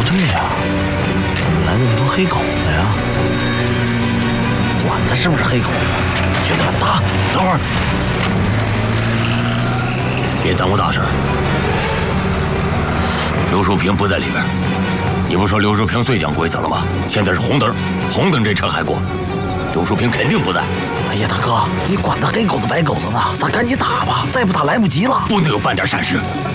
对呀，怎么来那么多黑狗子呀？管他是不是黑狗子，兄弟们打！等会儿，别耽误大事。刘淑平不在里边，你不说刘淑平最讲规则了吗？现在是红灯，红灯这车还过，刘淑平肯定不在。哎呀，大哥，你管他黑狗子白狗子呢？咱赶紧打吧，再不打来不及了。不能有半点闪失。